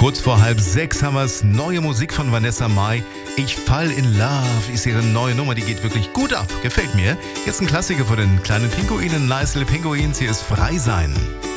Kurz vor 5:30 haben wir es. Neue Musik von Vanessa Mai. Ich fall in love ist ihre neue Nummer. Die geht wirklich gut ab. Gefällt mir. Jetzt ein Klassiker von den kleinen Pinguinen. Nice Little Pinguins. Hier ist Frei sein.